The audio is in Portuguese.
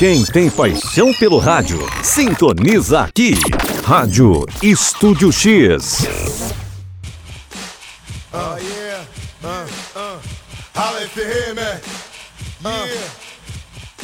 Quem tem paixão pelo rádio, sintoniza aqui. Rádio Estúdio X. Holla if you hear me. Yeah.